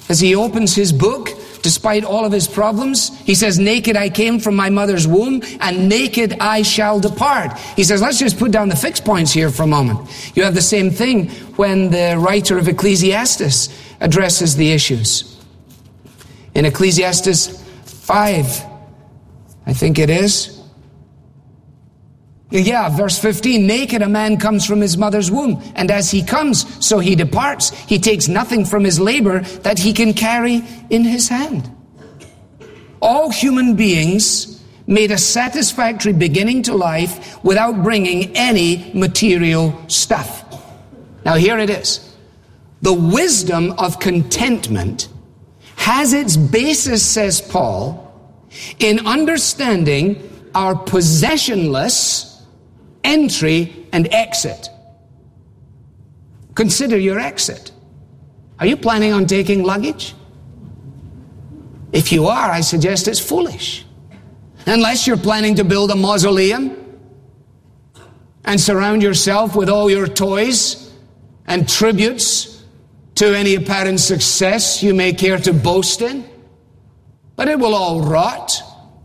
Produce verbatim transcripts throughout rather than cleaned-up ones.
as he opens his book, despite all of his problems, he says, naked I came from my mother's womb, and naked I shall depart. He says, let's just put down the fixed points here for a moment. You have the same thing when the writer of Ecclesiastes addresses the issues. In Ecclesiastes five, I think it is. Yeah, verse fifteen, naked a man comes from his mother's womb, and as he comes, so he departs. He takes nothing from his labor that he can carry in his hand. All human beings made a satisfactory beginning to life without bringing any material stuff. Now here it is. The wisdom of contentment has its basis, says Paul, in understanding our possessionless entry and exit. Consider your exit. Are you planning on taking luggage? If you are, I suggest it's foolish. Unless you're planning to build a mausoleum and surround yourself with all your toys and tributes to any apparent success you may care to boast in. But it will all rot.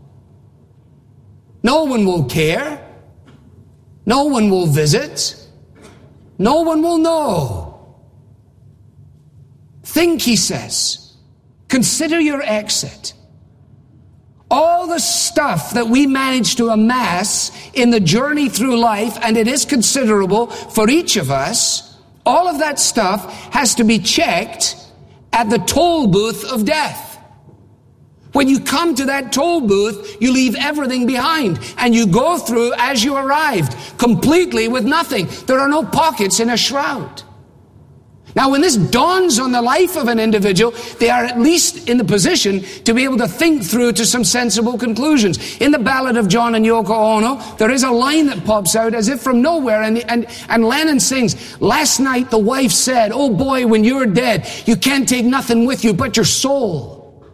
No one will care. No one will visit. No one will know. Think, he says. Consider your exit. All the stuff that we manage to amass in the journey through life, and it is considerable for each of us, all of that stuff has to be checked at the toll booth of death. When you come to that toll booth, you leave everything behind, and you go through as you arrived, completely with nothing. There are no pockets in a shroud. Now, when this dawns on the life of an individual, they are at least in the position to be able to think through to some sensible conclusions. In the Ballad of John and Yoko Ono, there is a line that pops out as if from nowhere, and, and, and Lennon sings, last night the wife said, oh boy, when you're dead, you can't take nothing with you but your soul.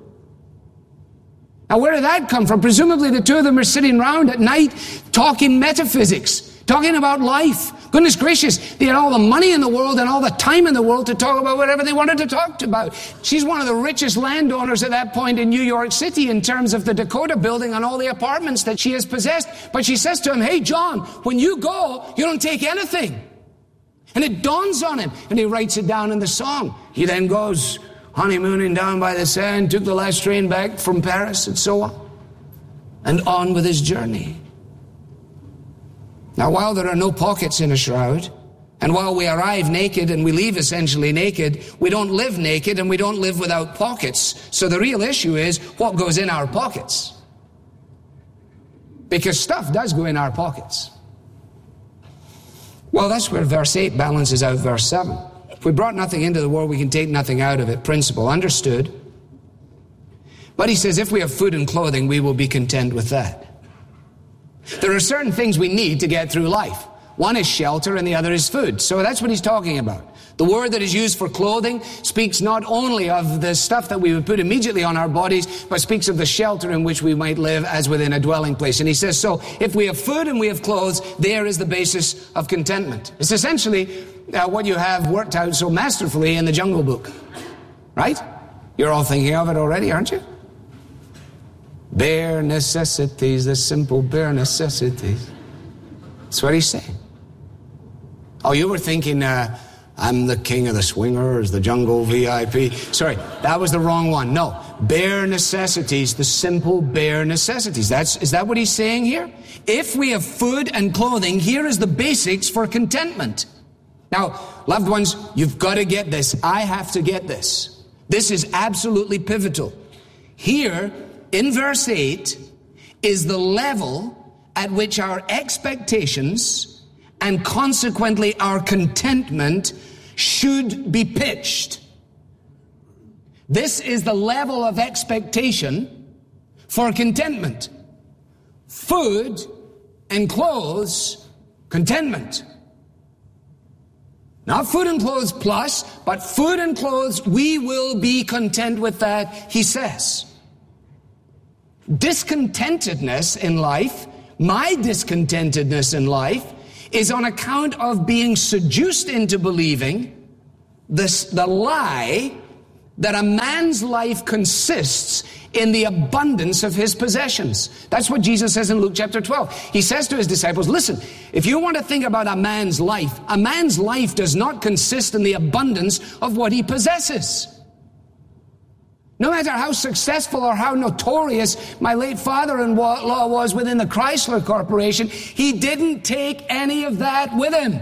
Now, where did that come from? Presumably the two of them are sitting around at night talking metaphysics, talking about life. Goodness gracious, they had all the money in the world and all the time in the world to talk about whatever they wanted to talk about. She's one of the richest landowners at that point in New York City in terms of the Dakota building and all the apartments that she has possessed. But she says to him, hey, John, when you go, you don't take anything. And it dawns on him, and he writes it down in the song. He then goes honeymooning down by the sand, took the last train back from Paris, and so on, and on with his journey. Now, while there are no pockets in a shroud, and while we arrive naked and we leave essentially naked, we don't live naked and we don't live without pockets. So the real issue is what goes in our pockets. Because stuff does go in our pockets. Well, that's where verse eight balances out verse seven. If we brought nothing into the world, we can take nothing out of it. Principle understood. But he says, if we have food and clothing, we will be content with that. There are certain things we need to get through life. One is shelter and the other is food. So that's what he's talking about. The word that is used for clothing speaks not only of the stuff that we would put immediately on our bodies, but speaks of the shelter in which we might live as within a dwelling place. And he says, so if we have food and we have clothes, there is the basis of contentment. It's essentially uh, what you have worked out so masterfully in the Jungle Book. Right? You're all thinking of it already, aren't you? Bare necessities, the simple bare necessities. That's what he's saying. Oh, you were thinking, uh, I'm the king of the swingers, the jungle V I P. Sorry, that was the wrong one. No, bare necessities, the simple bare necessities. That's, is that what he's saying here? If we have food and clothing, here is the basics for contentment. Now, loved ones, you've got to get this. I have to get this. This is absolutely pivotal. Here, in verse eight, is the level at which our expectations and consequently our contentment should be pitched. This is the level of expectation for contentment. Food and clothes, contentment. Not food and clothes plus, but food and clothes, we will be content with that, he says. Discontentedness in life, my discontentedness in life, is on account of being seduced into believing this, the lie that a man's life consists in the abundance of his possessions. That's what Jesus says in Luke chapter twelve. He says to his disciples, listen, if you want to think about a man's life, a man's life does not consist in the abundance of what he possesses. No matter how successful or how notorious my late father-in-law was within the Chrysler Corporation, he didn't take any of that with him.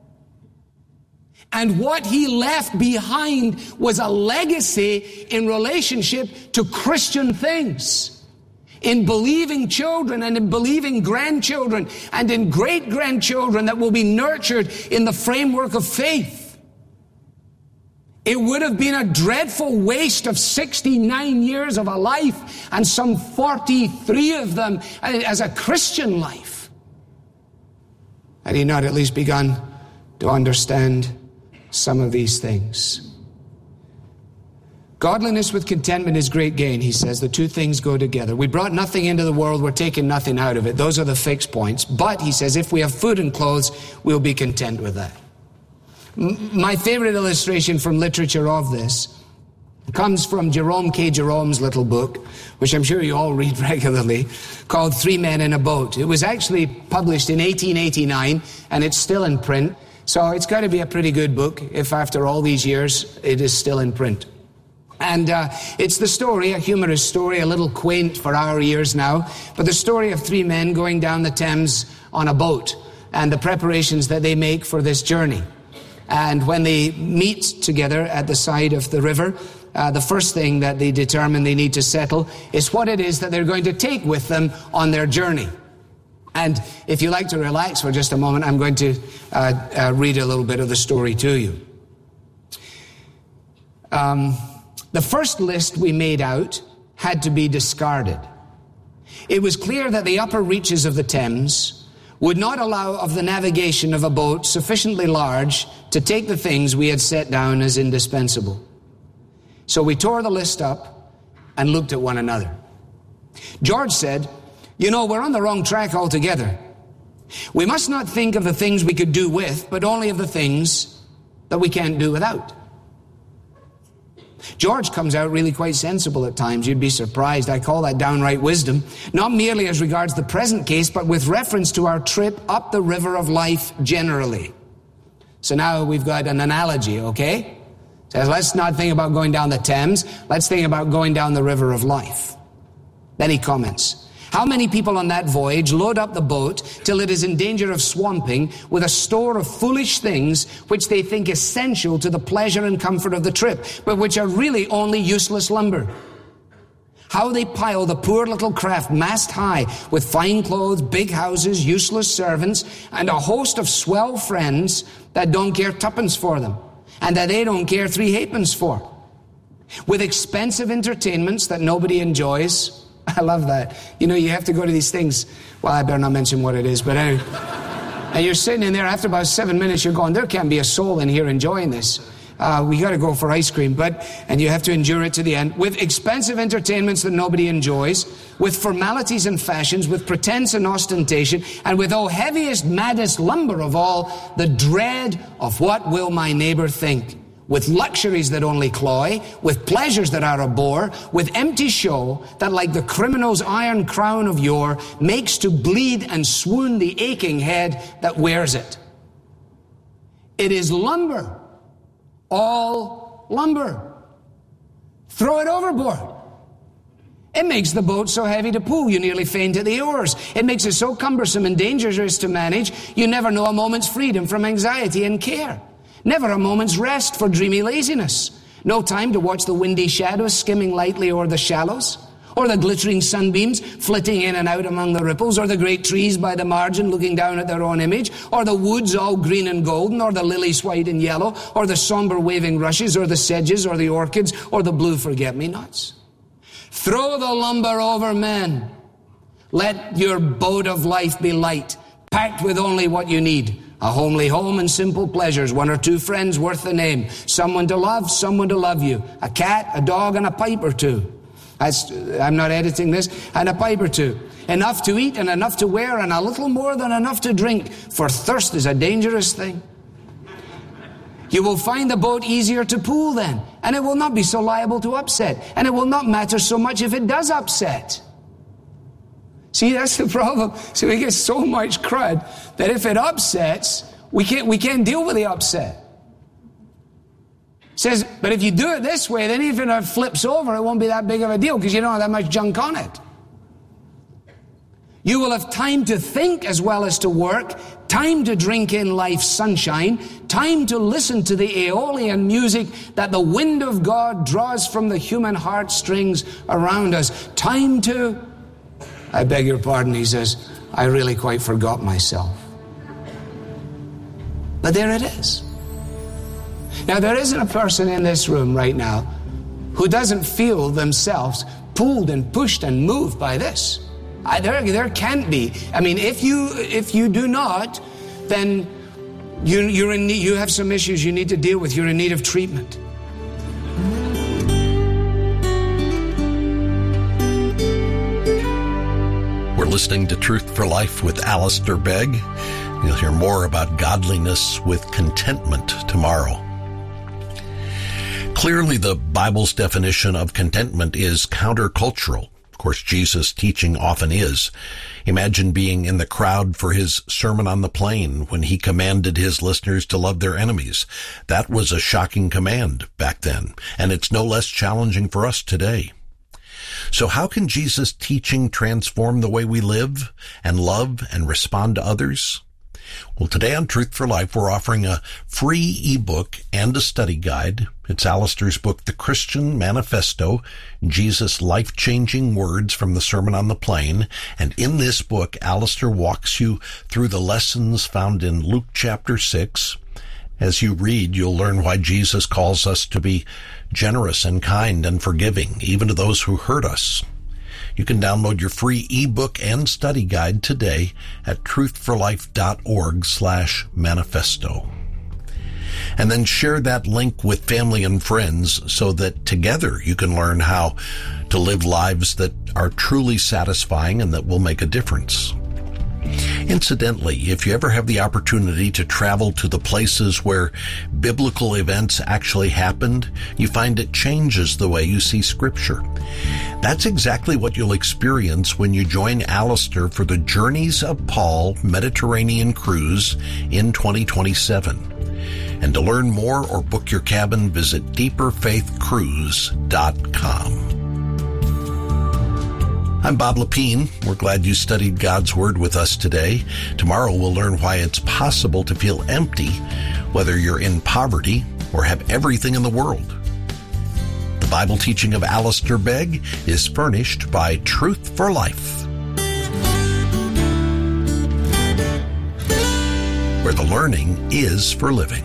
And what he left behind was a legacy in relationship to Christian things, in believing children and in believing grandchildren and in great-grandchildren that will be nurtured in the framework of faith. It would have been a dreadful waste of sixty-nine years of a life and some forty-three of them as a Christian life. Had he not at least begun to understand some of these things? Godliness with contentment is great gain, he says. The two things go together. We brought nothing into the world, we're taking nothing out of it. Those are the fixed points. But, he says, if we have food and clothes, we'll be content with that. M- my favorite illustration from literature of this comes from Jerome K. Jerome's little book, which I'm sure you all read regularly, called Three Men in a Boat. It was actually published in eighteen eighty-nine, and it's still in print. So it's got to be a pretty good book if after all these years it is still in print. And uh, it's the story, a humorous story, a little quaint for our ears now, but the story of three men going down the Thames on a boat and the preparations that they make for this journey. And when they meet together at the side of the river, uh, the first thing that they determine they need to settle is what it is that they're going to take with them on their journey. And if you like to relax for just a moment, I'm going to uh, uh, read a little bit of the story to you. Um, the first list we made out had to be discarded. It was clear that the upper reaches of the Thames would not allow of the navigation of a boat sufficiently large to take the things we had set down as indispensable. So we tore the list up and looked at one another. George said, "You know, we're on the wrong track altogether. We must not think of the things we could do with, but only of the things that we can't do without." George comes out really quite sensible at times. You'd be surprised. I call that downright wisdom, not merely as regards the present case, but with reference to our trip up the river of life generally. So now we've got an analogy, okay? Says, let's not think about going down the Thames. Let's think about going down the river of life. Then he comments, "How many people on that voyage load up the boat till it is in danger of swamping with a store of foolish things which they think essential to the pleasure and comfort of the trip, but which are really only useless lumber? How they pile the poor little craft mast high with fine clothes, big houses, useless servants, and a host of swell friends that don't care tuppence for them, and that they don't care three halfpence for. With expensive entertainments that nobody enjoys." I love that. You know, you have to go to these things. Well, I better not mention what it is, but anyway. And you're sitting in there, after about seven minutes, you're going, there can't be a soul in here enjoying this. Uh, we got to go for ice cream, but, and you have to endure it to the end. With expensive entertainments that nobody enjoys, with formalities and fashions, with pretense and ostentation, and with, oh, heaviest, maddest lumber of all, the dread of what will my neighbor think. With luxuries that only cloy, with pleasures that are a bore, with empty show that, like the criminal's iron crown of yore, makes to bleed and swoon the aching head that wears it. It is lumber, all lumber. Throw it overboard. It makes the boat so heavy to pull you nearly faint at the oars. It makes it so cumbersome and dangerous to manage, you never know a moment's freedom from anxiety and care. Never a moment's rest for dreamy laziness. No time to watch the windy shadows skimming lightly o'er the shallows, or the glittering sunbeams flitting in and out among the ripples, or the great trees by the margin looking down at their own image, or the woods all green and golden, or the lilies white and yellow, or the somber waving rushes, or the sedges, or the orchids, or the blue forget-me-nots. Throw the lumber over, men. Let your boat of life be light, packed with only what you need. A homely home and simple pleasures, one or two friends worth the name, someone to love, someone to love you, a cat, a dog, and a pipe or two. That's, I'm not editing this, and a pipe or two. Enough to eat and enough to wear and a little more than enough to drink, for thirst is a dangerous thing. You will find the boat easier to pull then, and it will not be so liable to upset, and it will not matter so much if it does upset. See, that's the problem. So we get so much crud that if it upsets, we can't, we can't deal with the upset. It says, but if you do it this way, then even if it flips over, it won't be that big of a deal because you don't have that much junk on it. You will have time to think as well as to work, time to drink in life's sunshine, time to listen to the Aeolian music that the wind of God draws from the human heartstrings around us. Time to, I beg your pardon, he says, I really quite forgot myself. But there it is. Now, there isn't a person in this room right now who doesn't feel themselves pulled and pushed and moved by this. I, there, there can't be. I mean, if you if you do not, then you you're in need, you have some issues you need to deal with. You're in need of treatment. We're listening to Truth for Life with Alistair Begg. You'll hear more about godliness with contentment tomorrow. Clearly, the Bible's definition of contentment is countercultural. Of course, Jesus' teaching often is. Imagine being in the crowd for his Sermon on the Plain when he commanded his listeners to love their enemies. That was a shocking command back then, and it's no less challenging for us today. So how can Jesus' teaching transform the way we live and love and respond to others? Well, today on Truth for Life, we're offering a free ebook and a study guide. It's Alistair's book, The Christian Manifesto, Jesus' Life-Changing Words from the Sermon on the Plain. And in this book, Alistair walks you through the lessons found in Luke chapter six. As you read, you'll learn why Jesus calls us to be generous and kind and forgiving, even to those who hurt us. You can download your free ebook and study guide today at truthforlife.org slash manifesto. And then share that link with family and friends so that together you can learn how to live lives that are truly satisfying and that will make a difference. Incidentally, if you ever have the opportunity to travel to the places where biblical events actually happened, you find it changes the way you see Scripture. That's exactly what you'll experience when you join Alistair for the Journeys of Paul Mediterranean Cruise in twenty twenty-seven. And to learn more or book your cabin, visit deeper faith cruise dot com. I'm Bob Lepine. We're glad you studied God's Word with us today. Tomorrow we'll learn why it's possible to feel empty, whether you're in poverty or have everything in the world. The Bible teaching of Alistair Begg is furnished by Truth for Life, where the learning is for living.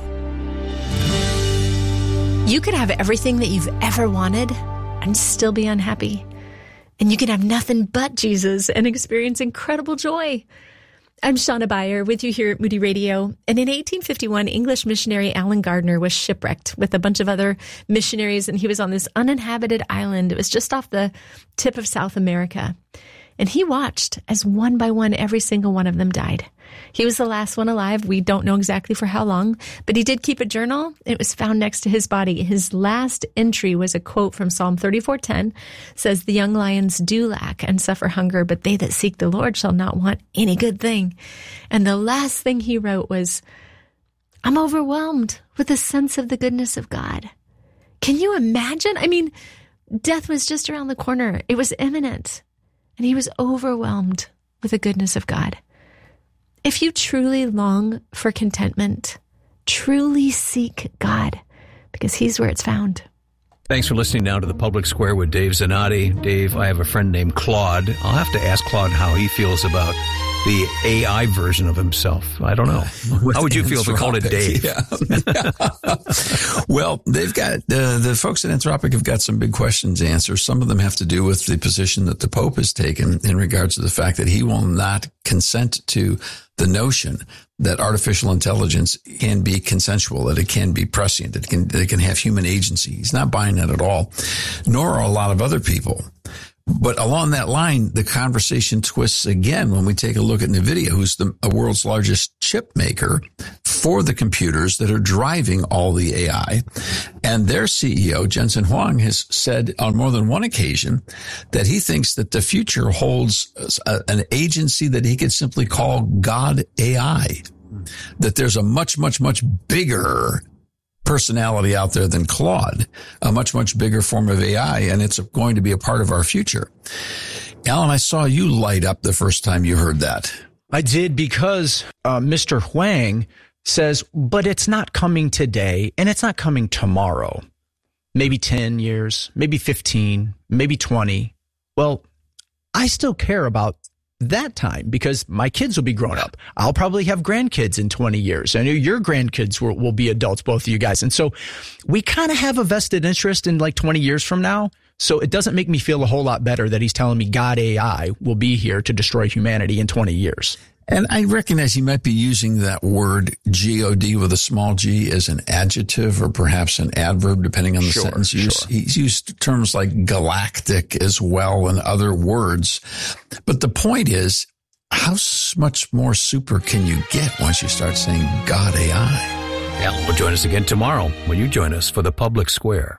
You could have everything that you've ever wanted and still be unhappy. And you can have nothing but Jesus and experience incredible joy. I'm Shauna Beyer with you here at Moody Radio. And in eighteen fifty-one, English missionary Allen Gardner was shipwrecked with a bunch of other missionaries, and he was on this uninhabited island. It was just off the tip of South America. And he watched as one by one, every single one of them died. He was the last one alive. We don't know exactly for how long, but he did keep a journal. It was found next to his body. His last entry was a quote from Psalm thirty-four ten, says, "The young lions do lack and suffer hunger, but they that seek the Lord shall not want any good thing." And the last thing he wrote was, "I'm overwhelmed with a sense of the goodness of God." Can you imagine? I mean, death was just around the corner. It was imminent. And he was overwhelmed with the goodness of God. If you truly long for contentment, truly seek God, because he's where it's found. Thanks for listening now to The Public Square with Dave Zanotti. Dave, I have a friend named Claude. I'll have to ask Claude how he feels about the A I version of himself. I don't know. How would you feel if we called it Dave? Yeah. Well, they've got, uh, the folks at Anthropic have got some big questions to answer. Some of them have to do with the position that the Pope has taken in regards to the fact that he will not consent to the notion that artificial intelligence can be consensual, that it can be prescient, that it can, that it can have human agency. He's not buying that at all, nor are a lot of other people. But along that line, the conversation twists again when we take a look at NVIDIA, who's the world's largest chip maker. for the computers that are driving all the A I. And their C E O, Jensen Huang, has said on more than one occasion that he thinks that the future holds a, an agency that he could simply call God A I. That there's a much, much, much bigger personality out there than Claude, a much, much bigger form of A I, and it's going to be a part of our future. Alan, I saw you light up the first time you heard that. I did, because uh, Mister Huang says, but it's not coming today and it's not coming tomorrow. Maybe ten years, maybe fifteen, maybe twenty. Well, I still care about that time because my kids will be grown up. I'll probably have grandkids in twenty years. I know your grandkids will, will be adults, both of you guys. And so we kind of have a vested interest in like twenty years from now. So it doesn't make me feel a whole lot better that he's telling me God A I will be here to destroy humanity in twenty years. And I recognize he might be using that word G O D with a small g as an adjective or perhaps an adverb, depending on the sure, sentence sure. use. He's used terms like galactic as well and other words. But the point is, how much more super can you get once you start saying God A I? Alan will join us again tomorrow when you join us for the Public Square.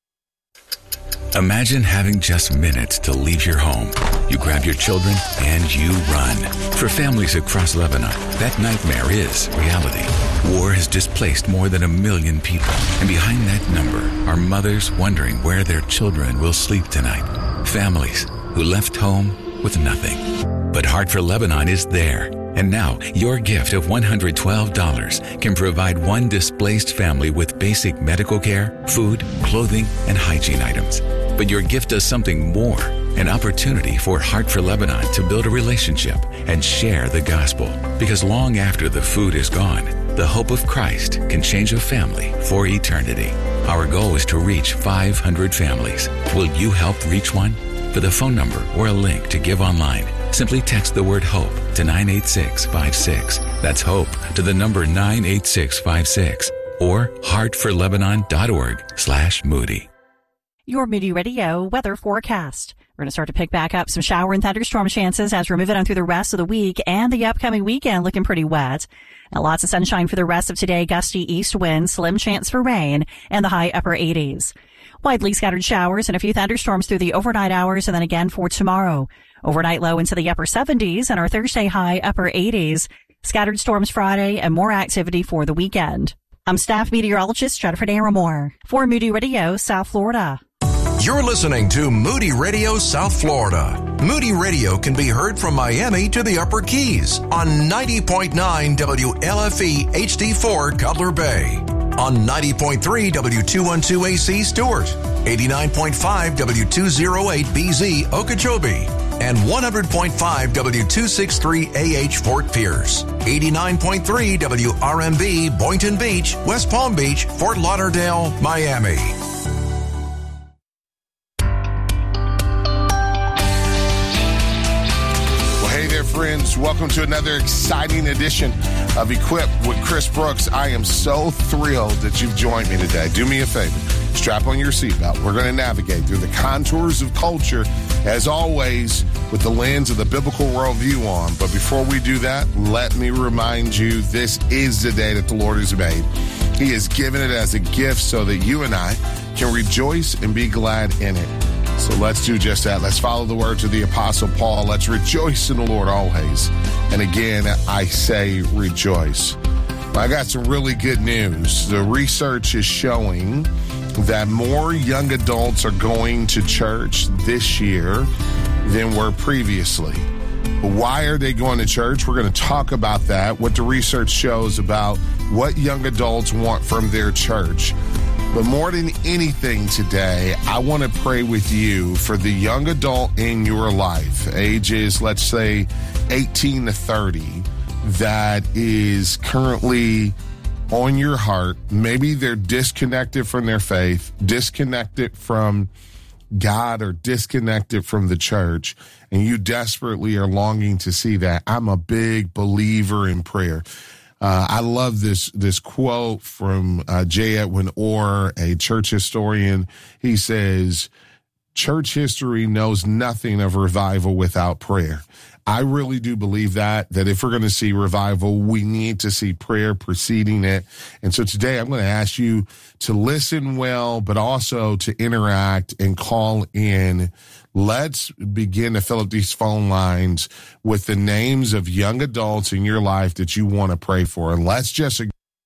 Imagine having just minutes to leave your home. You grab your children and you run. For families across Lebanon, that nightmare is reality. War has displaced more than a million people. And behind that number are mothers wondering where their children will sleep tonight. Families who left home with nothing. But Heart for Lebanon is there. And now, your gift of one hundred twelve dollars can provide one displaced family with basic medical care, food, clothing, and hygiene items. But your gift does something more, an opportunity for Heart for Lebanon to build a relationship and share the gospel. Because long after the food is gone, the hope of Christ can change a family for eternity. Our goal is to reach five hundred families. Will you help reach one? For the phone number or a link to give online, simply text the word HOPE to nine eight six five six. That's HOPE to the number nine eight six five six or heartforlebanon.org slash Moody. Your Moody Radio weather forecast. We're going to start to pick back up some shower and thunderstorm chances as we're moving on through the rest of the week, and the upcoming weekend looking pretty wet. And lots of sunshine for the rest of today, gusty east winds, slim chance for rain, and the high upper eighties. Widely scattered showers and a few thunderstorms through the overnight hours, and then again for tomorrow. Overnight low into the upper seventies and our Thursday high upper eighties. Scattered storms Friday and more activity for the weekend. I'm staff meteorologist Jennifer Naramore for Moody Radio, South Florida. You're listening to Moody Radio South Florida. Moody Radio can be heard from Miami to the Upper Keys on ninety point nine W L F E H D four Cutler Bay, on ninety point three W two twelve A C Stewart, eighty-nine point five W two oh eight B Z Okeechobee, and one hundred point five W two sixty-three A H Fort Pierce, eighty-nine point three W R M B Boynton Beach, West Palm Beach, Fort Lauderdale, Miami. Friends, welcome to another exciting edition of Equipped with Chris Brooks. I am so thrilled that you've joined me today. Do me a favor, strap on your seatbelt. We're going to navigate through the contours of culture, as always, with the lens of the biblical worldview on. But before we do that, let me remind you, this is the day that the Lord has made. He has given it as a gift so that you and I can rejoice and be glad in it. So let's do just that. Let's follow the words of the Apostle Paul. Let's rejoice in the Lord always. And again, I say rejoice. I got some really good news. The research is showing that more young adults are going to church this year than were previously. Why are they going to church? We're going to talk about that, what the research shows about what young adults want from their church. But more than anything today, I want to pray with you for the young adult in your life, ages, let's say, eighteen to thirty, that is currently on your heart. Maybe they're disconnected from their faith, disconnected from God, or disconnected from the church, and you desperately are longing to see that. I'm a big believer in prayer. Uh, I love this this quote from uh, J. Edwin Orr, a church historian. He says, church history knows nothing of revival without prayer. I really do believe that, that if we're going to see revival, we need to see prayer preceding it. And so today I'm going to ask you to listen well, but also to interact and call in. Let's begin to fill up these phone lines with the names of young adults in your life that you want to pray for. And let's just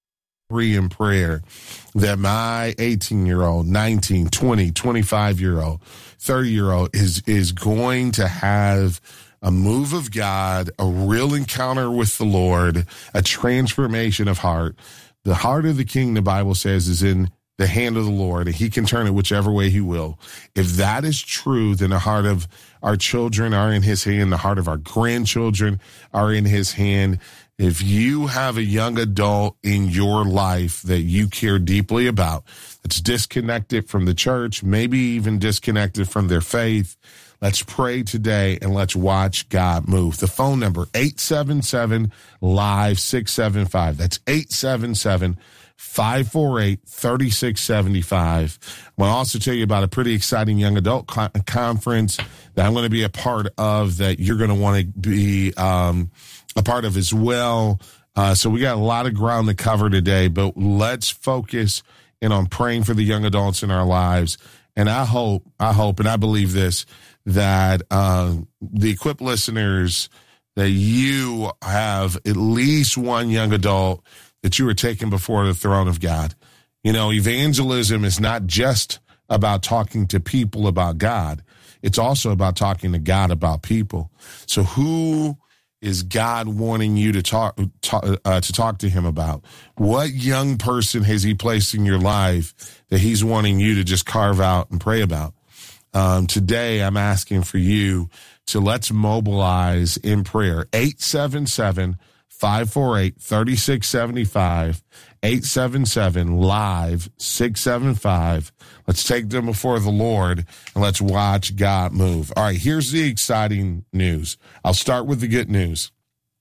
agree in prayer that my eighteen-year-old, nineteen, twenty, twenty-five-year-old, thirty-year-old is, is going to have a move of God, a real encounter with the Lord, a transformation of heart. The heart of the king, the Bible says, is in the hand of the Lord, and he can turn it whichever way he will. If that is true, then the heart of our children are in his hand. The heart of our grandchildren are in his hand. If you have a young adult in your life that you care deeply about, that's disconnected from the church, maybe even disconnected from their faith, let's pray today and let's watch God move. The phone number, eight seven seven, live six seven five. That's eight seven seven, five four eight, three six seven five. I want to also tell you about a pretty exciting young adult co- conference that I'm going to be a part of that you're going to want to be um, a part of as well. Uh, so we got a lot of ground to cover today, but let's focus in on praying for the young adults in our lives. And I hope, I hope, and I believe this, that uh, the Equip listeners, that you have at least one young adult that you are taking before the throne of God. You know, evangelism is not just about talking to people about God. It's also about talking to God about people. So who is God wanting you to talk, talk uh, to talk to him about? What young person has he placed in your life that he's wanting you to just carve out and pray about? Um, today, I'm asking for you to let's mobilize in prayer. eight seven seven, five four eight, three six seven five, eight seven seven, live six seven five. Let's take them before the Lord and let's watch God move. All right, here's the exciting news. I'll start with the good news.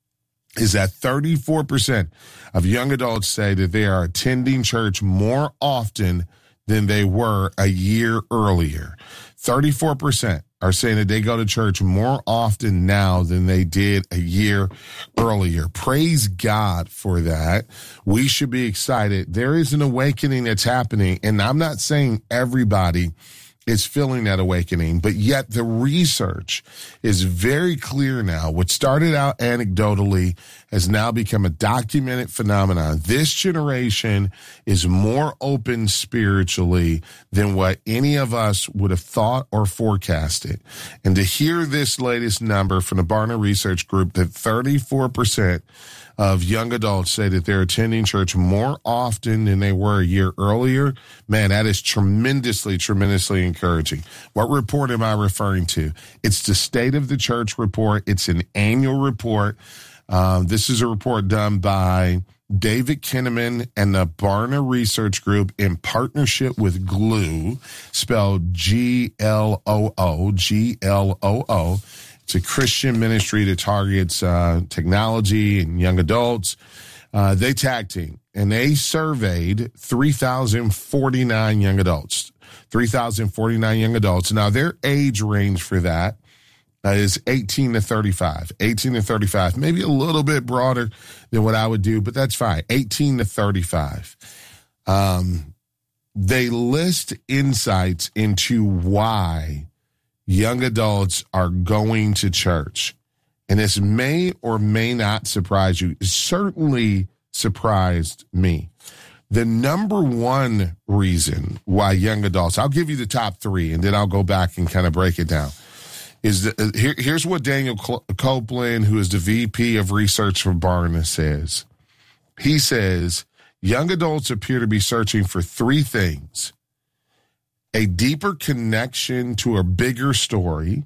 Is that thirty-four percent of young adults say that they are attending church more often than they were a year earlier. thirty-four percent are saying that they go to church more often now than they did a year earlier. Praise God for that. We should be excited. There is an awakening that's happening, and I'm not saying everybody is feeling that awakening, but yet the research is very clear now. What started out anecdotally has now become a documented phenomenon. This generation is more open spiritually than what any of us would have thought or forecasted. And to hear this latest number from the Barna Research Group that thirty-four percent of young adults say that they're attending church more often than they were a year earlier, man, that is tremendously, tremendously encouraging. What report am I referring to? It's the State of the Church report. It's an annual report. Um, this is a report done by David Kinnaman and the Barna Research Group in partnership with Gloo, spelled G L O O, G L O O. It's a Christian ministry that targets uh, technology and young adults. Uh, they tag team, and they surveyed three thousand forty-nine young adults, three thousand forty-nine young adults. Now, their age range for that uh, is eighteen to thirty-five, eighteen to thirty-five, maybe a little bit broader than what I would do, but that's fine, eighteen to thirty-five. Um, they list insights into why young adults are going to church. And this may or may not surprise you. It certainly surprised me. The number one reason why young adults, I'll give you the top three, and then I'll go back and kind of break it down, is that, here, here's what Daniel Copeland, who is the V P of research for Barna, says. He says, young adults appear to be searching for three things: a deeper connection to a bigger story,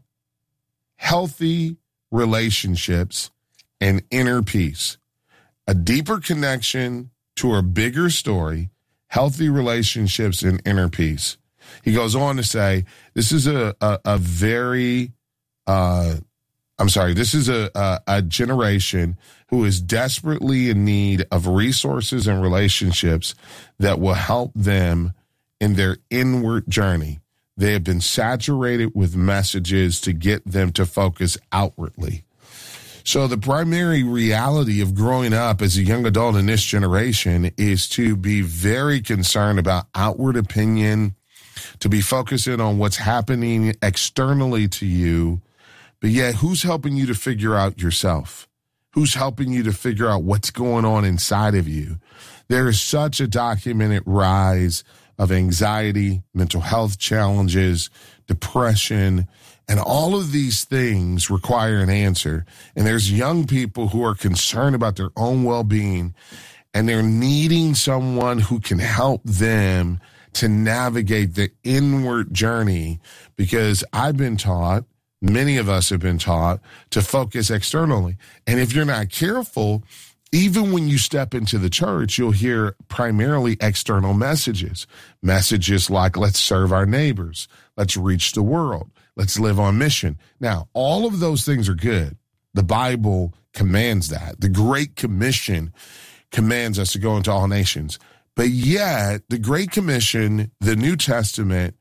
healthy relationships, and inner peace. A deeper connection to a bigger story, healthy relationships, and inner peace. He goes on to say, this is a, a, a very, uh, I'm sorry, this is a, a, a generation who is desperately in need of resources and relationships that will help them in their inward journey. They have been saturated with messages to get them to focus outwardly. So the primary reality of growing up as a young adult in this generation is to be very concerned about outward opinion, to be focusing on what's happening externally to you, but yet who's helping you to figure out yourself? Who's helping you to figure out what's going on inside of you? There is such a documented rise of anxiety, mental health challenges, depression, and all of these things require an answer. And there's young people who are concerned about their own well-being, and they're needing someone who can help them to navigate the inward journey, because I've been taught, many of us have been taught, to focus externally. And if you're not careful, even when you step into the church, you'll hear primarily external messages. Messages like, let's serve our neighbors. Let's reach the world. Let's live on mission. Now, all of those things are good. The Bible commands that. The Great Commission commands us to go into all nations. But yet, the Great Commission, the New Testament,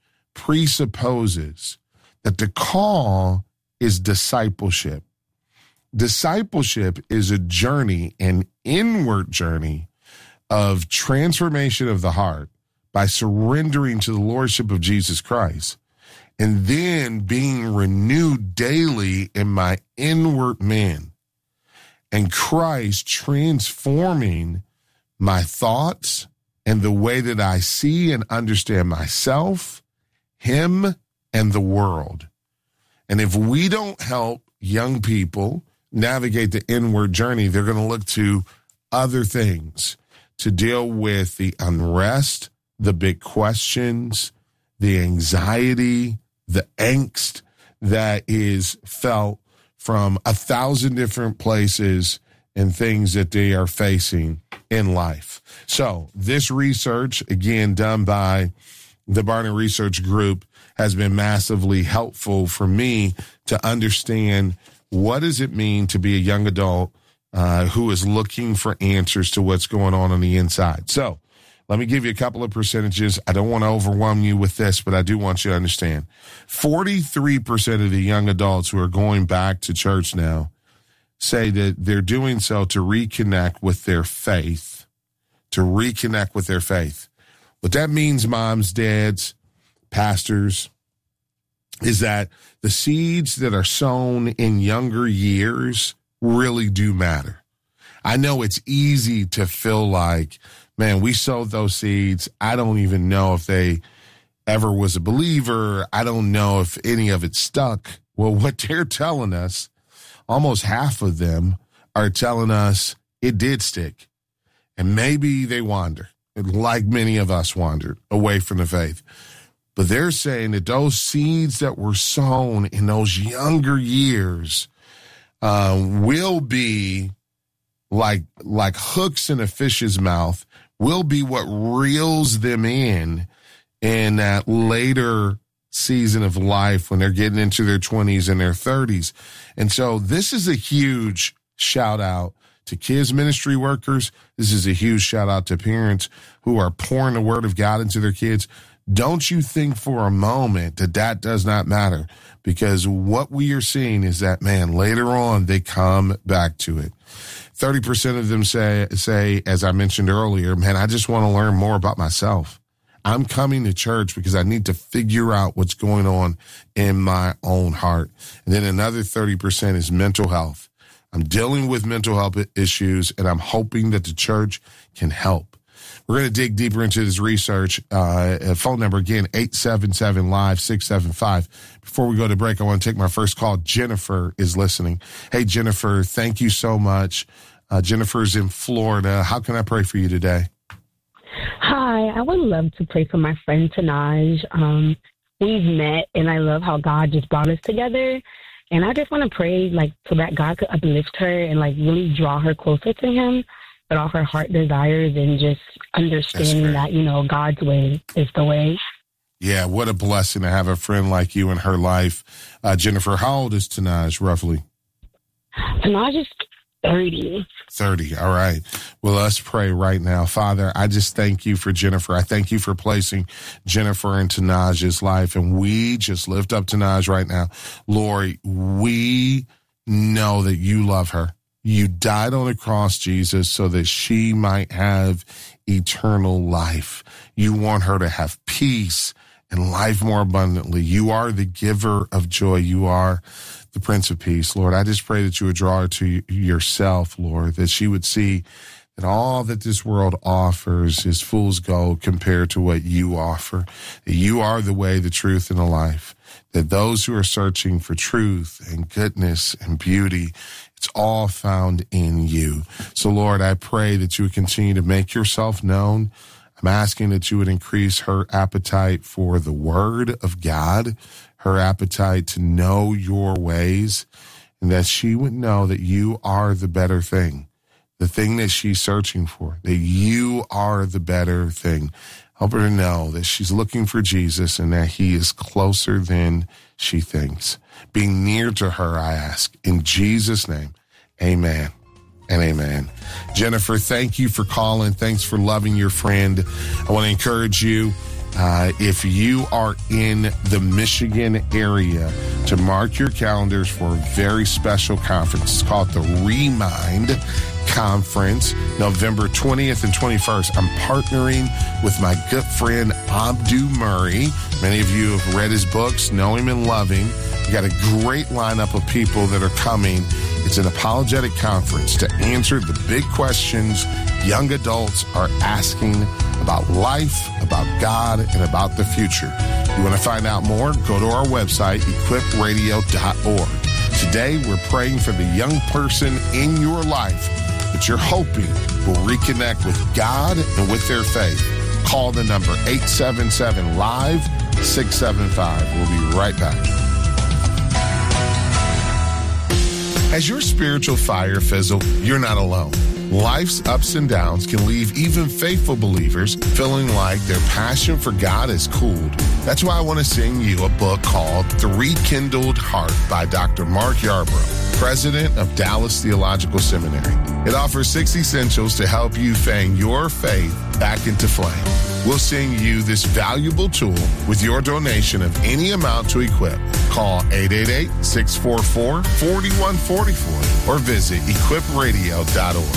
presupposes that the call is discipleship. Discipleship is a journey, an inward journey of transformation of the heart by surrendering to the lordship of Jesus Christ, and then being renewed daily in my inward man, and Christ transforming my thoughts and the way that I see and understand myself, him, and the world. And if we don't help young people navigate the inward journey, they're going to look to other things to deal with the unrest, the big questions, the anxiety, the angst that is felt from a thousand different places and things that they are facing in life. So this research, again, done by the Barna Research Group, has been massively helpful for me to understand what does it mean to be a young adult uh, who is looking for answers to what's going on on the inside. So let me give you a couple of percentages. I don't want to overwhelm you with this, but I do want you to understand. forty-three percent of the young adults who are going back to church now say that they're doing so to reconnect with their faith, to reconnect with their faith. What that means, moms, dads, pastors, is that the seeds that are sown in younger years really do matter. I know it's easy to feel like, man, we sowed those seeds. I don't even know if they ever was a believer. I don't know if any of it stuck. Well, what they're telling us, almost half of them are telling us it did stick. And maybe they wander, like many of us wandered away from the faith. But they're saying that those seeds that were sown in those younger years uh, will be like like hooks in a fish's mouth, will be what reels them in in that later season of life when they're getting into their twenties and their thirties. And so this is a huge shout out to kids ministry workers. This is a huge shout out to parents who are pouring the word of God into their kids. Don't you think for a moment that that does not matter, because what we are seeing is that, man, later on they come back to it. thirty percent of them say, say, as I mentioned earlier, man, I just want to learn more about myself. I'm coming to church because I need to figure out what's going on in my own heart. And then another thirty percent is mental health. I'm dealing with mental health issues, and I'm hoping that the church can help. We're going to dig deeper into this research. Uh, phone number, again, eight seven seven, live, six seven five. Before we go to break, I want to take my first call. Jennifer is listening. Hey, Jennifer, thank you so much. Uh, Jennifer's in Florida. How can I pray for you today? Hi, I would love to pray for my friend Tanaj. Um, we've met, and I love how God just brought us together. And I just want to pray, like, so that God could uplift her and, like, really draw her closer to him, but all her heart desires, and just understanding that, you know, God's way is the way. Yeah, what a blessing to have a friend like you in her life. Uh, Jennifer, how old is Tanaj, roughly? Tanaj is thirty. thirty, all right. Well, let's pray right now. Father, I just thank you for Jennifer. I thank you for placing Jennifer in Tanaj's life, and we just lift up Tanaj right now. Lord, we know that you love her. You died on the cross, Jesus, so that she might have eternal life. You want her to have peace and life more abundantly. You are the giver of joy. You are the Prince of Peace. Lord, I just pray that you would draw her to yourself, Lord, that she would see that all that this world offers is fool's gold compared to what you offer. That you are the way, the truth, and the life. That those who are searching for truth and goodness and beauty, it's all found in you. So, Lord, I pray that you would continue to make yourself known. I'm asking that you would increase her appetite for the word of God, her appetite to know your ways, and that she would know that you are the better thing, the thing that she's searching for, that you are the better thing. Help her to know that she's looking for Jesus and that he is closer than she thinks. Being near to her, I ask, in Jesus' name, amen and amen. Jennifer, thank you for calling. Thanks for loving your friend. I want to encourage you, uh, if you are in the Michigan area, to mark your calendars for a very special conference. It's called the Remind Conference, November twentieth and twenty-first. I'm partnering with my good friend Abdu Murray. Many of you have read his books, know him and love him. We got a great lineup of people that are coming. It's an apologetic conference to answer the big questions young adults are asking about life, about God, and about the future. You want to find out more? Go to our website, equip radio dot org. Today, we're praying for the young person in your life that you're hoping will reconnect with God and with their faith. Call the number eight seven seven, live six seven five. We'll be right back. As your spiritual fire fizzle, you're not alone. Life's ups and downs can leave even faithful believers feeling like their passion for God is cooled. That's why I want to sing you a book called The Rekindled Heart by Doctor Mark Yarbrough, president of Dallas Theological Seminary. It offers six essentials to help you fan your faith back into flame. We'll send you this valuable tool with your donation of any amount to Equip. Call eight eight eight, six four four, four one four four or visit equip radio dot org.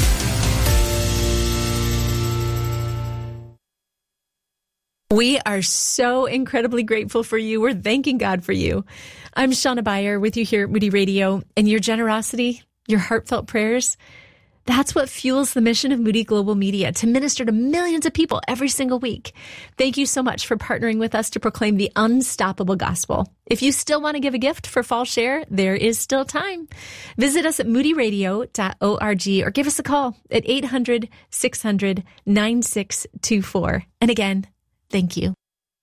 We are so incredibly grateful for you. We're thanking God for you. I'm Shauna Beyer with you here at Moody Radio, and your generosity, your heartfelt prayers, that's what fuels the mission of Moody Global Media to minister to millions of people every single week. Thank you so much for partnering with us to proclaim the unstoppable gospel. If you still want to give a gift for Fall Share, there is still time. Visit us at moody radio dot org or give us a call at eight hundred, six hundred, nine six two four. And again, thank you.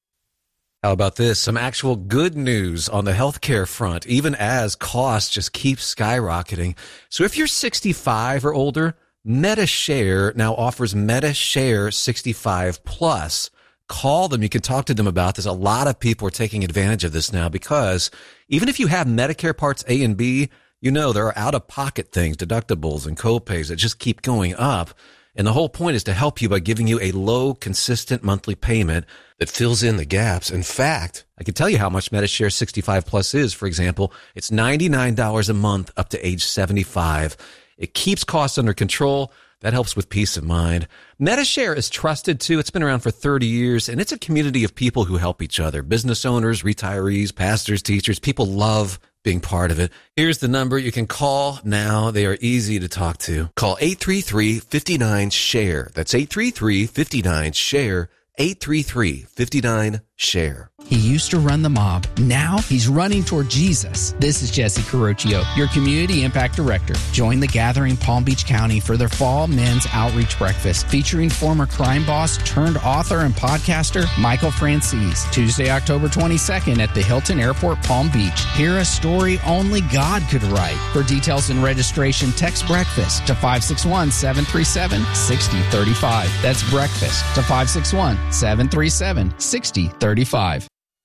How about this? Some actual good news on the healthcare front, even as costs just keep skyrocketing. So if you're sixty-five or older, MediShare now offers MediShare sixty-five plus. Call them. You can talk to them about this. A lot of people are taking advantage of this now because even if you have Medicare Parts A and B, you know there are out-of-pocket things, deductibles and copays that just keep going up. And the whole point is to help you by giving you a low, consistent monthly payment that fills in the gaps. In fact, I can tell you how much MediShare sixty-five plus is. For example, it's ninety-nine dollars a month up to age seventy-five. It keeps costs under control. That helps with peace of mind. MediShare is trusted too. It's been around for thirty years, and it's a community of people who help each other. Business owners, retirees, pastors, teachers. People love being part of it. Here's the number you can call now. They are easy to talk to. Call eight three three, five nine, share. That's eight three three, five nine, share. eight three three, five nine, share. He used to run the mob. Now he's running toward Jesus. This is Jesse Carocchio, your Community Impact Director. Join the gathering Palm Beach County for their Fall Men's Outreach Breakfast featuring former crime boss turned author and podcaster Michael Francis. Tuesday, October twenty-second at the Hilton Airport, Palm Beach. Hear a story only God could write. For details and registration, text breakfast to five six one, seven three seven, six zero three five. That's breakfast to five six one, seven three seven, six zero three five.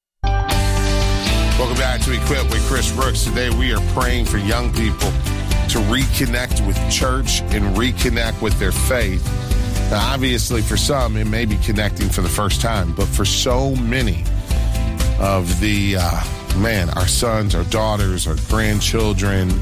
Welcome back to Equip with Chris Brooks. Today we are praying for young people to reconnect with church and reconnect with their faith. Now, obviously, for some, it may be connecting for the first time, but for so many of the, uh, man, our sons, our daughters, our grandchildren,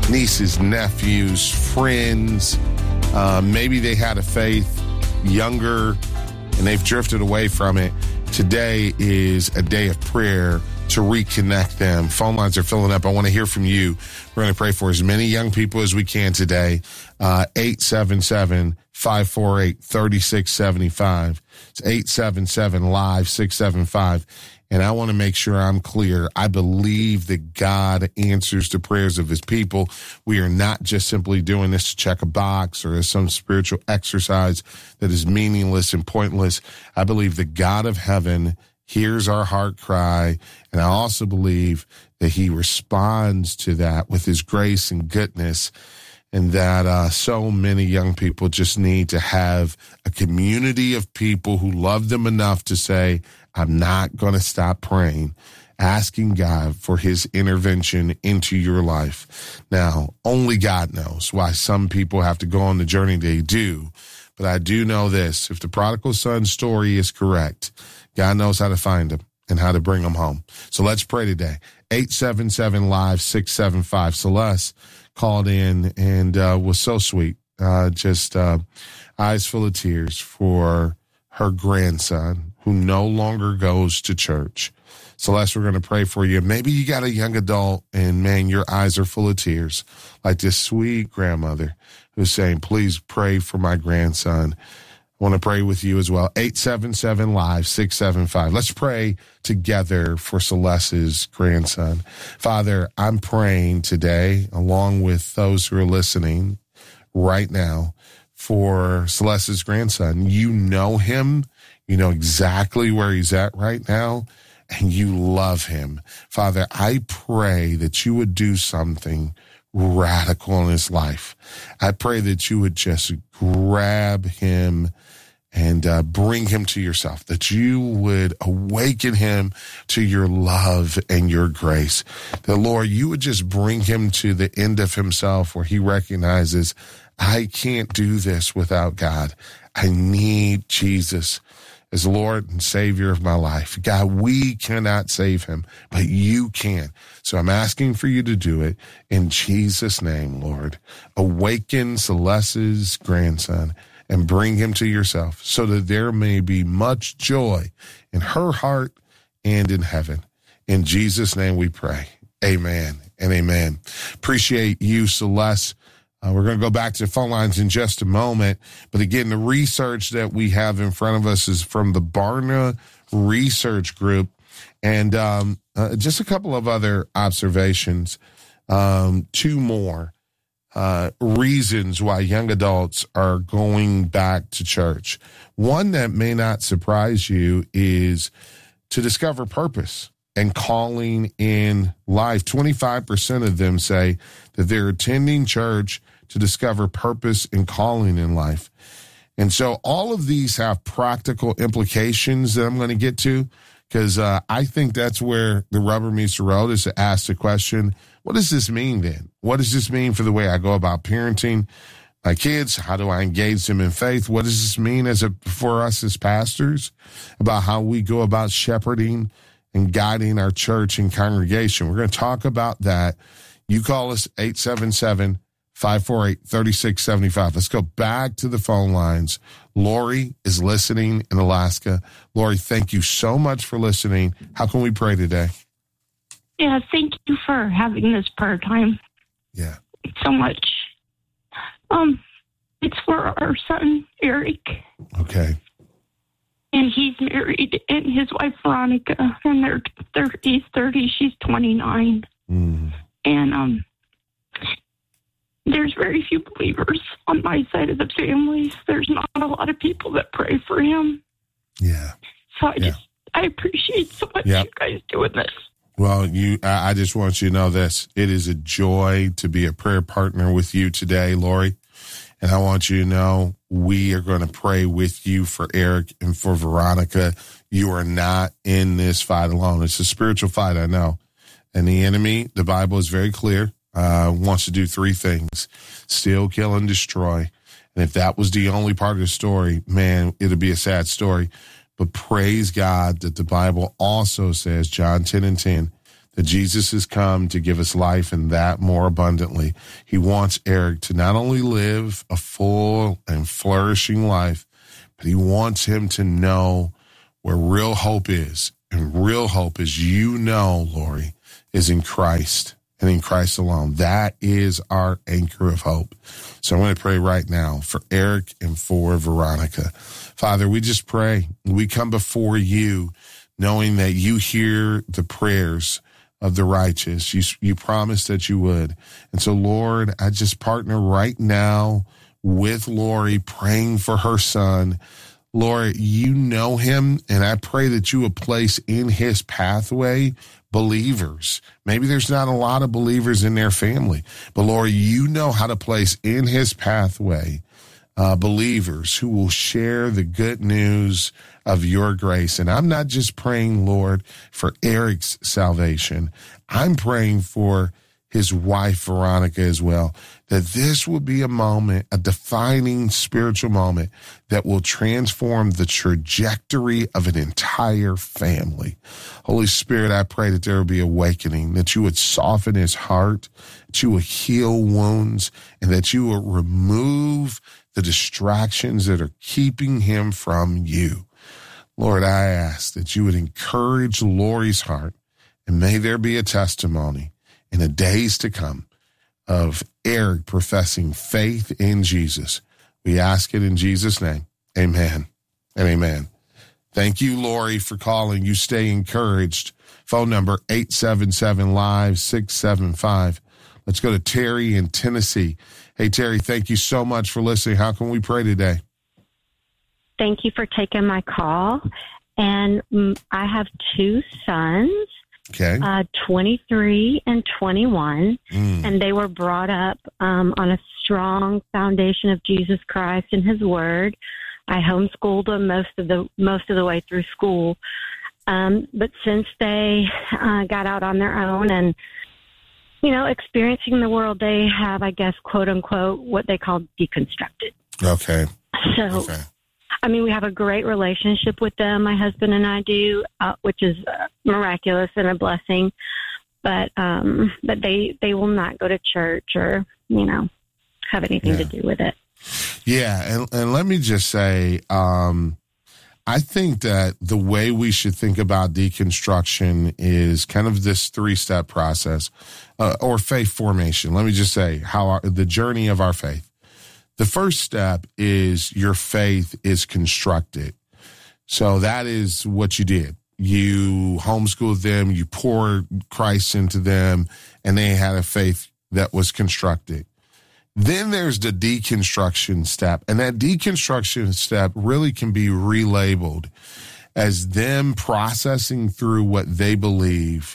nieces, nephews, friends. Uh, maybe they had a faith younger and they've drifted away from it. Today is a day of prayer to reconnect them. Phone lines are filling up. I want to hear from you. We're going to pray for as many young people as we can today. Uh, eight seven seven, five four eight, three six seven five. It's eight seven seven, live six seven five. And I want to make sure I'm clear. I believe that God answers the prayers of his people. We are not just simply doing this to check a box or as some spiritual exercise that is meaningless and pointless. I believe the God of heaven hears our heart cry. And I also believe that he responds to that with his grace and goodness. And that uh, so many young people just need to have a community of people who love them enough to say, I'm not going to stop praying, asking God for his intervention into your life. Now, only God knows why some people have to go on the journey they do. But I do know this. If the prodigal son story is correct, God knows how to find them and how to bring them home. So let's pray today. eight seven seven, live six seven five. Celeste called in and uh, was so sweet. Uh, just uh, eyes full of tears for her grandson who no longer goes to church. Celeste, we're going to pray for you. Maybe you got a young adult and, man, your eyes are full of tears, like this sweet grandmother who's saying, please pray for my grandson. I want to pray with you as well. eight seven seven, live six seven five. Let's pray together for Celeste's grandson. Father, I'm praying today, along with those who are listening right now, for Celeste's grandson. You know him. You know exactly where he's at right now, and you love him. Father, I pray that you would do something radical in his life. I pray that you would just grab him and uh, bring him to yourself, that you would awaken him to your love and your grace. That, Lord, you would just bring him to the end of himself where he recognizes, I can't do this without God. I need Jesus as Lord and Savior of my life. God, we cannot save him, but you can. So I'm asking for you to do it in Jesus' name, Lord. Awaken Celeste's grandson and bring him to yourself so that there may be much joy in her heart and in heaven. In Jesus' name we pray. Amen and amen. Appreciate you, Celeste. Uh, we're going to go back to the phone lines in just a moment. But again, the research that we have in front of us is from the Barna Research Group. And um, uh, just a couple of other observations, um, two more uh, reasons why young adults are going back to church. One that may not surprise you is to discover purpose and calling in life. twenty-five percent of them say that they're attending church to discover purpose and calling in life. And so all of these have practical implications that I'm going to get to, because uh, I think that's where the rubber meets the road, is to ask the question, what does this mean then? What does this mean for the way I go about parenting my kids? How do I engage them in faith? What does this mean as a, for us as pastors about how we go about shepherding and guiding our church and congregation? We're going to talk about that. You call us eight seven seven, five four eight, three six seven five. Let's go back to the phone lines. Lori is listening in Alaska. Lori, thank you so much for listening. How can we pray today? Yeah, thank you for having this prayer time. Yeah. So much. Um, it's for our son, Eric. Okay. And he's married, and his wife, Veronica, and they're thirty, he's thirty, she's twenty-nine. Mm. And um, there's very few believers on my side of the family. There's not a lot of people that pray for him. Yeah. So I yeah. just, I appreciate so much yep. you guys doing this. Well, you, I just want you to know this. It is a joy to be a prayer partner with you today, Lori. And I want you to know we are going to pray with you for Eric and for Veronica. You are not in this fight alone. It's a spiritual fight, I know. And the enemy, the Bible is very clear, uh, wants to do three things: steal, kill, and destroy. And if that was the only part of the story, man, it'd be a sad story. But praise God that the Bible also says, John ten and ten, that Jesus has come to give us life and that more abundantly. He wants Eric to not only live a full and flourishing life, but he wants him to know where real hope is. And real hope, as you know, Lori, is in Christ and in Christ alone. That is our anchor of hope. So I'm going to pray right now for Eric and for Veronica. Father, we just pray. We come before you knowing that you hear the prayers of the righteous. You, you promised that you would. And so, Lord, I just partner right now with Lori, praying for her son. Lord, you know him, and I pray that you would place in his pathway believers. Maybe there's not a lot of believers in their family, but Lord, you know how to place in his pathway uh, believers who will share the good news of your grace. And I'm not just praying, Lord, for Eric's salvation. I'm praying for his wife, Veronica, as well, that this will be a moment, a defining spiritual moment that will transform the trajectory of an entire family. Holy Spirit, I pray that there will be awakening, that you would soften his heart, that you would heal wounds, and that you would remove the distractions that are keeping him from you. Lord, I ask that you would encourage Lori's heart, and may there be a testimony in the days to come of Eric professing faith in Jesus. We ask it in Jesus' name. Amen and amen. Thank you, Lori, for calling. You stay encouraged. Phone number eight seven seven, live, six seven five. Let's go to Terry in Tennessee. Hey, Terry, thank you so much for listening. How can we pray today? Thank you for taking my call. And um, I have two sons. Okay. Uh, twenty-three and twenty-one, mm. and they were brought up um, on a strong foundation of Jesus Christ and His Word. I homeschooled them most of the most of the way through school, um, but since they uh, got out on their own and you know experiencing the world, they have, I guess, quote unquote, what they call deconstructed. Okay. So. Okay. I mean, we have a great relationship with them, my husband and I do, uh, which is uh, miraculous and a blessing. But um, but they, they will not go to church or, you know, have anything yeah. to do with it. Yeah, and, and let me just say, um, I think that the way we should think about deconstruction is kind of this three-step process uh, or faith formation. Let me just say how our, the journey of our faith. The first step is your faith is constructed. So that is what you did. You homeschooled them, you poured Christ into them, and they had a faith that was constructed. Then there's the deconstruction step, and that deconstruction step really can be relabeled as them processing through what they believe,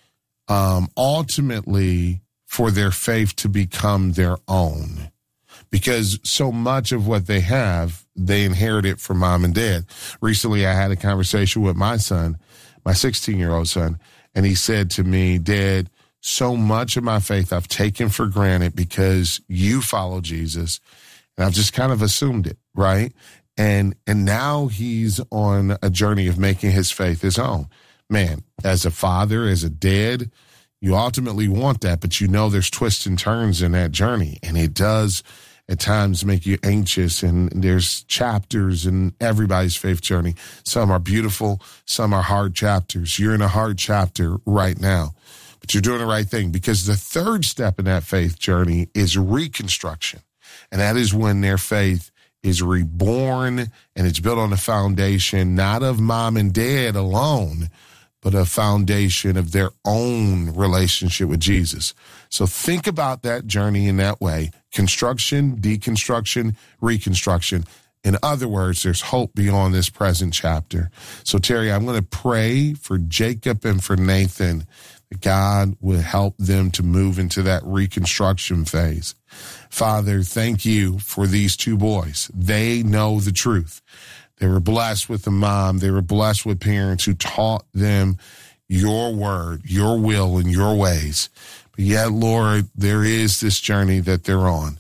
um, ultimately for their faith to become their own. Because so much of what they have, they inherit it from mom and dad. Recently, I had a conversation with my son, my sixteen-year-old son, and he said to me, Dad, so much of my faith I've taken for granted because you follow Jesus, and I've just kind of assumed it, right? And and now he's on a journey of making his faith his own. Man, as a father, as a dad, you ultimately want that, but you know there's twists and turns in that journey, and it does at times make you anxious, and there's chapters in everybody's faith journey. Some are beautiful, some are hard chapters. You're in a hard chapter right now, but you're doing the right thing, because the third step in that faith journey is reconstruction, and that is when their faith is reborn, and it's built on the foundation not of mom and dad alone, but a foundation of their own relationship with Jesus. So think about that journey in that way. Construction, deconstruction, reconstruction. In other words, there's hope beyond this present chapter. So Terry, I'm going to pray for Jacob and for Nathan that God will help them to move into that reconstruction phase. Father, thank you for these two boys. They know the truth. They were blessed with a mom. They were blessed with parents who taught them your word, your will, and your ways. But yet, Lord, there is this journey that they're on.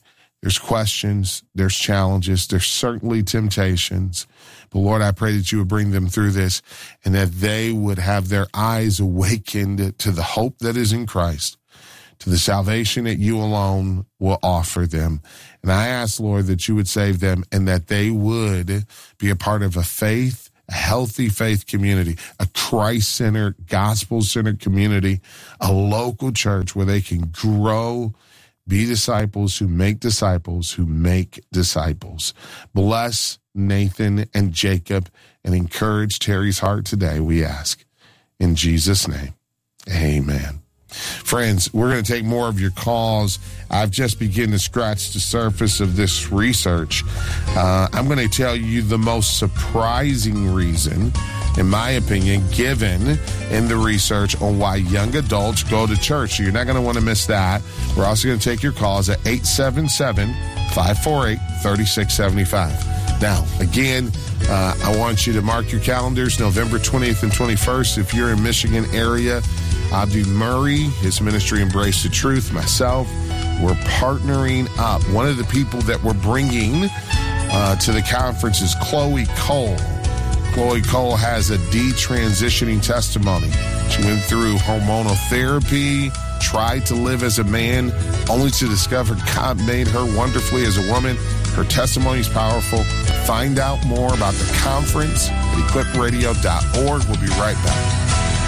There's questions, there's challenges, there's certainly temptations. But Lord, I pray that you would bring them through this and that they would have their eyes awakened to the hope that is in Christ, to the salvation that you alone will offer them. And I ask, Lord, that you would save them and that they would be a part of a faith, a healthy faith community, a Christ-centered, gospel-centered community, a local church where they can grow, be disciples who make disciples who make disciples. Bless Nathan and Jacob and encourage Terry's heart today, we ask. In Jesus' name, amen. Friends, we're going to take more of your calls. I've just begun to scratch the surface of this research. Uh, I'm going to tell you the most surprising reason, in my opinion, given in the research on why young adults go to church. So you're not going to want to miss that. We're also going to take your calls at eight seven seven, five four eight, three six seven five. Now, again, uh, I want you to mark your calendars, November twentieth and twenty-first. If you're in Michigan area, Abdu Murray, his ministry Embrace the Truth, myself, we're partnering up. One of the people that we're bringing uh, to the conference is Chloe Cole. Chloe Cole has a detransitioning testimony. She went through hormonal therapy, tried to live as a man, only to discover God made her wonderfully as a woman. Her testimony is powerful. Find out more about the conference at equip radio dot org. We'll be right back.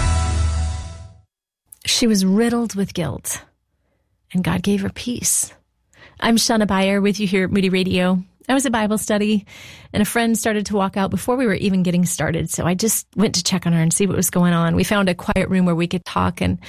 She was riddled with guilt, and God gave her peace. I'm Shauna Bayer with you here at Moody Radio. I was at Bible study, and a friend started to walk out before we were even getting started, so I just went to check on her and see what was going on. We found a quiet room where we could talk, and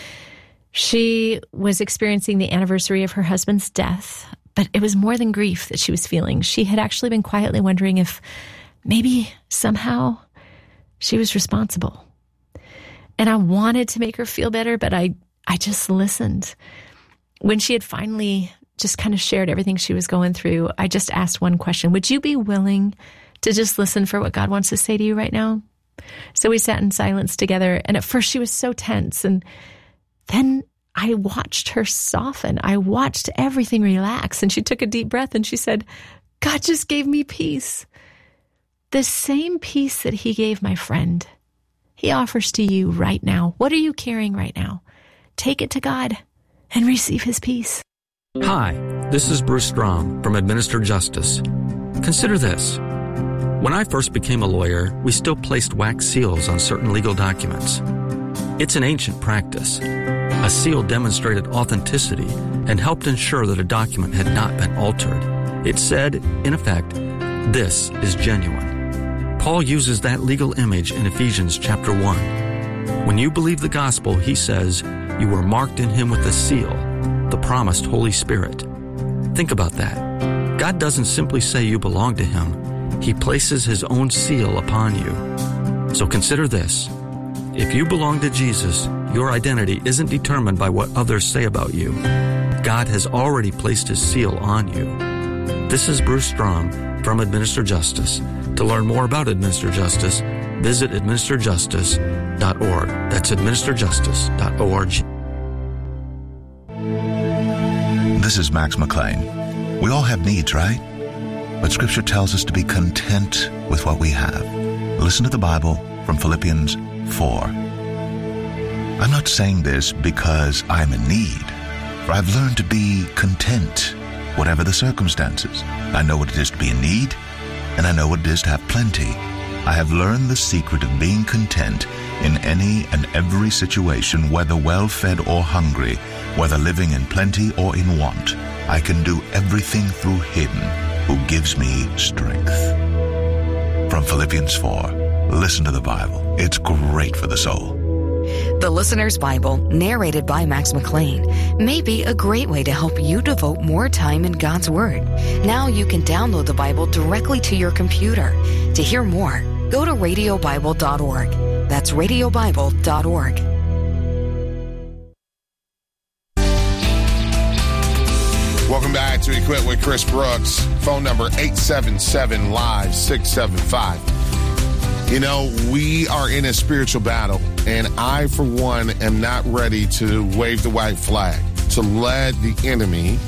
she was experiencing the anniversary of her husband's death, but it was more than grief that she was feeling. She had actually been quietly wondering if maybe somehow she was responsible. And I wanted to make her feel better, but I, I just listened. When she had finally just kind of shared everything she was going through, I just asked one question. Would you be willing to just listen for what God wants to say to you right now? So we sat in silence together, and at first she was so tense, and then I watched her soften. I watched everything relax, and she took a deep breath, and she said, God just gave me peace. The same peace that he gave my friend, he offers to you right now. What are you carrying right now? Take it to God and receive his peace. Hi, this is Bruce Strom from Administer Justice. Consider this. When I first became a lawyer, we still placed wax seals on certain legal documents. It's an ancient practice. A seal demonstrated authenticity and helped ensure that a document had not been altered. It said, in effect, this is genuine. Paul uses that legal image in Ephesians chapter one. When you believe the gospel, he says, you were marked in him with a seal, the promised Holy Spirit. Think about that. God doesn't simply say you belong to him. He places his own seal upon you. So consider this. If you belong to Jesus, your identity isn't determined by what others say about you. God has already placed his seal on you. This is Bruce Strom from Administer Justice. To learn more about Administer Justice, visit administer justice dot org. That's administer justice dot org. This is Max McLean. We all have needs, right? But Scripture tells us to be content with what we have. Listen to the Bible from Philippians four. I'm not saying this because I'm in need, for I've learned to be content, whatever the circumstances. I know what it is to be in need, and I know what it is to have plenty. I have learned the secret of being content in any and every situation, whether well-fed or hungry, whether living in plenty or in want. I can do everything through him who gives me strength. From Philippians four, listen to the Bible. It's great for the soul. The Listener's Bible, narrated by Max McLean, may be a great way to help you devote more time in God's Word. Now you can download the Bible directly to your computer. To hear more, go to radio bible dot org. That's radio bible dot org. Welcome back to Equip with Chris Brooks. Phone number eight seven seven, live six seven five. You know, we are in a spiritual battle, and I, for one, am not ready to wave the white flag, to let the enemy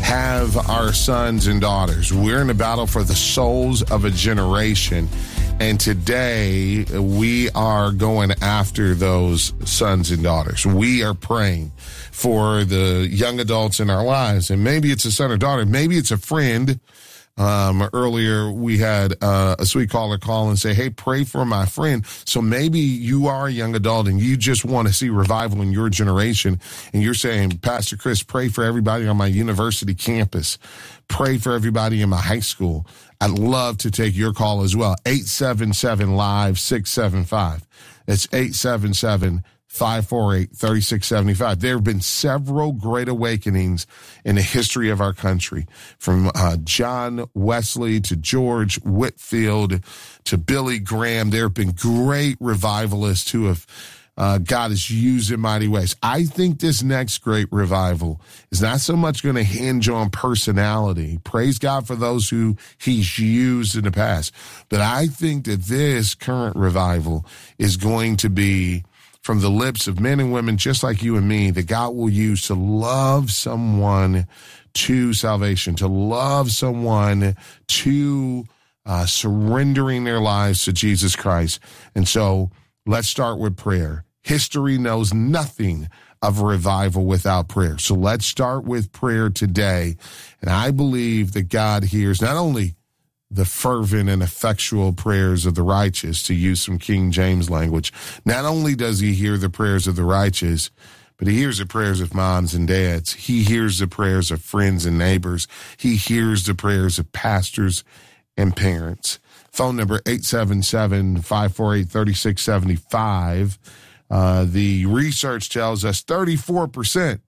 have our sons and daughters. We're in a battle for the souls of a generation. And today we are going after those sons and daughters. We are praying for the young adults in our lives. And maybe it's a son or daughter. Maybe it's a friend. Um, earlier we had uh, a sweet caller call and say, hey, pray for my friend. So maybe you are a young adult and you just want to see revival in your generation. And you're saying, Pastor Chris, pray for everybody on my university campus. Pray for everybody in my high school. I'd love to take your call as well. eight seven seven, live, six seven five. It's eight seven seven, five four eight, three six seven five. There have been several great awakenings in the history of our country, from uh, John Wesley to George Whitefield to Billy Graham. There have been great revivalists who have uh, God has used in mighty ways. I think this next great revival is not so much going to hinge on personality. Praise God for those who he's used in the past. But I think that this current revival is going to be from the lips of men and women just like you and me, that God will use to love someone to salvation, to love someone to uh, surrendering their lives to Jesus Christ. And so let's start with prayer. History knows nothing of revival without prayer. So let's start with prayer today. And I believe that God hears not only the fervent and effectual prayers of the righteous, to use some King James language. Not only does he hear the prayers of the righteous, but he hears the prayers of moms and dads. He hears the prayers of friends and neighbors. He hears the prayers of pastors and parents. Phone number eight seven seven, five four eight, three six seven five. Uh, the research tells us thirty-four percent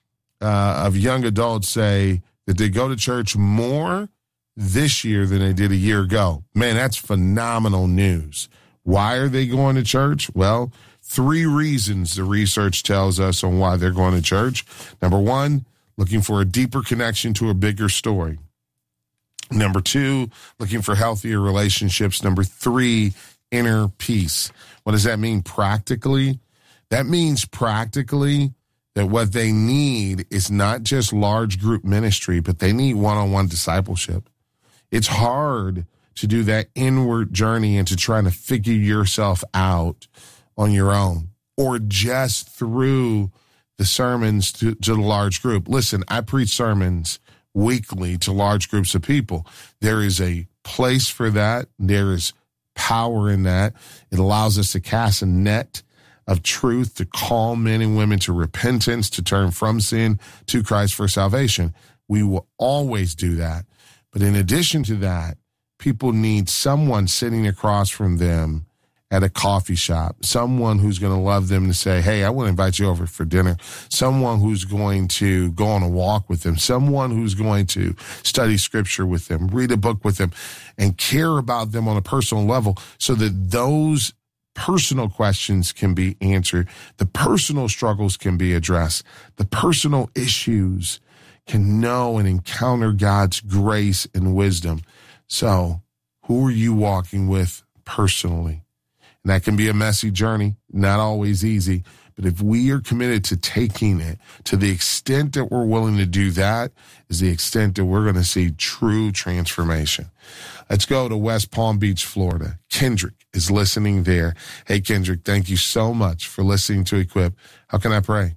uh, of young adults say that they go to church more this year than they did a year ago. Man, that's phenomenal news. Why are they going to church? Well, three reasons the research tells us on why they're going to church. Number one, looking for a deeper connection to a bigger story. Number two, looking for healthier relationships. Number three, inner peace. What does that mean practically? That means practically that what they need is not just large group ministry, but they need one-on-one discipleship. It's hard to do that inward journey into trying to figure yourself out on your own or just through the sermons to, to the large group. Listen, I preach sermons weekly to large groups of people. There is a place for that. There is power in that. It allows us to cast a net of truth, to call men and women to repentance, to turn from sin to Christ for salvation. We will always do that. But in addition to that, people need someone sitting across from them at a coffee shop, someone who's going to love them to say, hey, I want to invite you over for dinner, someone who's going to go on a walk with them, someone who's going to study scripture with them, read a book with them, and care about them on a personal level so that those personal questions can be answered, the personal struggles can be addressed, the personal issues can know and encounter God's grace and wisdom. So who are you walking with personally? And that can be a messy journey, not always easy. But if we are committed to taking it to the extent that we're willing to do that is the extent that we're going to see true transformation. Let's go to West Palm Beach, Florida. Kendrick is listening there. Hey, Kendrick, thank you so much for listening to Equip. How can I pray?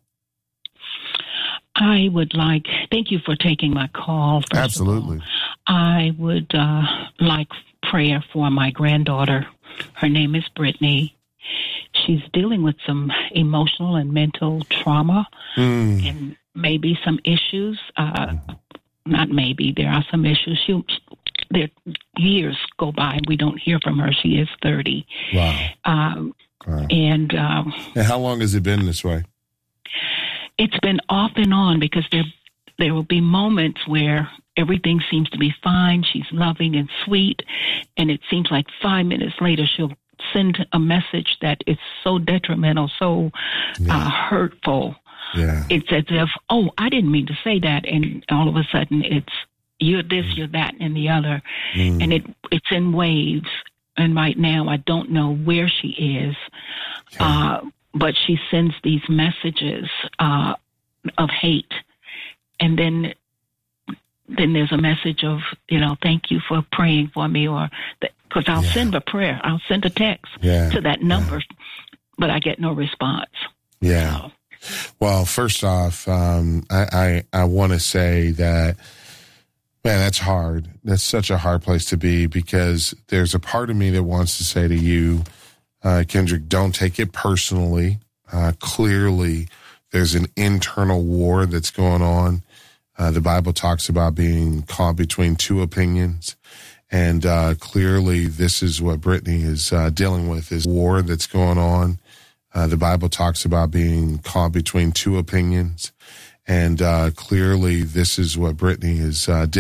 I would like, thank you for taking my call. Absolutely. I would uh, like prayer for my granddaughter. Her name is Brittany. She's dealing with some emotional and mental trauma mm. and maybe some issues. Uh, not maybe, there are some issues. She, there, years go by and we don't hear from her. She is thirty. Wow. Um, wow. And, um, and how long has it been this way? It's been off and on because there there will be moments where everything seems to be fine. She's loving and sweet. And it seems like five minutes later, she'll send a message that is so detrimental, so yeah. uh, hurtful. Yeah. It's as if, oh, I didn't mean to say that. And all of a sudden it's you're this, mm. you're that, and the other. Mm. And it it's in waves. And right now I don't know where she is. Yeah. Uh, but she sends these messages uh, of hate. And then then there's a message of, you know, thank you for praying for me, or because I'll yeah. send a prayer, I'll send a text yeah. to that number, yeah. but I get no response. Yeah. So. Well, first off, um, I, I, I want to say that, man, that's hard. That's such a hard place to be, because there's a part of me that wants to say to you, uh, Kendrick, don't take it personally. Uh, clearly, there's an internal war that's going on. Uh, the Bible talks about being caught between two opinions. And uh, clearly, this is what Brittany is uh, dealing with, is war that's going on. Uh, the Bible talks about being caught between two opinions. And uh, clearly, this is what Brittany is uh,